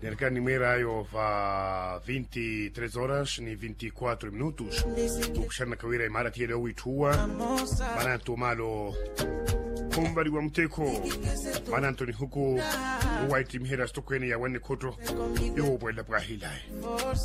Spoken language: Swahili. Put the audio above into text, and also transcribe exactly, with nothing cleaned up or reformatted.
Cerca numeraio fa veintitrés horas ni veinticuatro minutos. Ukishana kawira imara tiele uitua. Mananto malo kumbari wa mteko. Mananto ni huku uwaiti mihera stokweni ya wene koto. Yo bwela brahilai.